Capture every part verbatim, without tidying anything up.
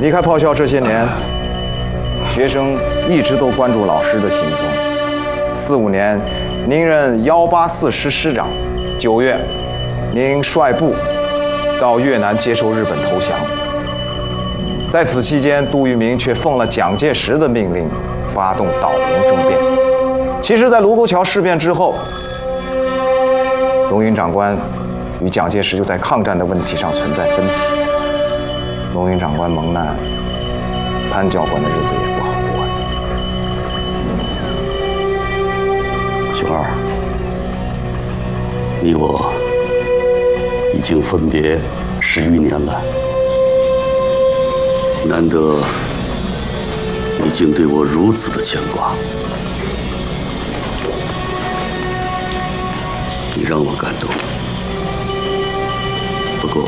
离开炮校这些年，学生一直都关注老师的行踪。四五年，您任幺八四师师长；九月，您率部到越南接受日本投降。在此期间，杜聿明却奉了蒋介石的命令，发动岛营政变。其实，在卢沟桥事变之后，龙云长官与蒋介石就在抗战的问题上存在分歧。龙云长官蒙难，潘教官的日子也不好过。 熊二，你我已经分别十余年了，难得你竟对我如此的牵挂，你让我感动。不过，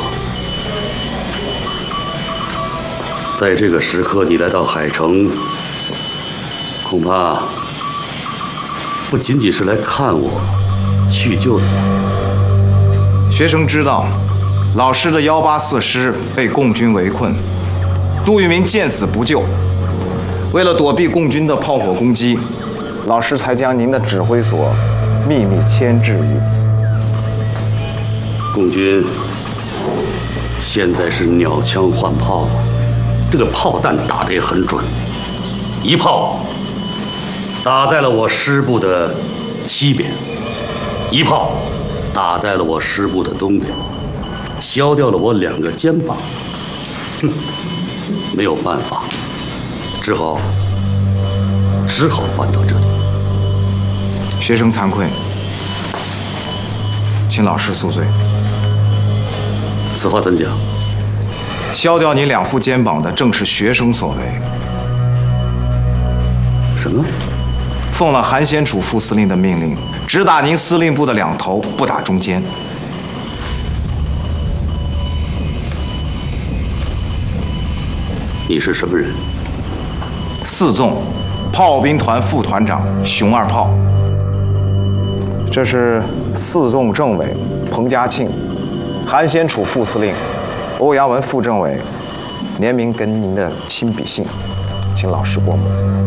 在这个时刻，你来到海城，恐怕不仅仅是来看我、叙旧的。 学生知道，老师的幺八四师被共军围困，杜聿明见死不救。为了躲避共军的炮火攻击，老师才将您的指挥所秘密迁至于此。 共军现在是鸟枪换炮了，这个炮弹打得也很准，一炮打在了我师部的西边，一炮打在了我师部的东边，削掉了我两个肩膀。哼，没有办法，只好只好搬到这里。 学生惭愧，请老师恕罪。 此话怎讲？ 削掉你两副肩膀的正是学生所为。 什么？ 奉了韩先楚副司令的命令，只打您司令部的两头，不打中间。 你是什么人？ 四纵炮兵团副团长熊二炮。这是四纵政委彭家庆，韩先楚副司令欧阳文副政委联名跟您的亲笔信，请老师过目。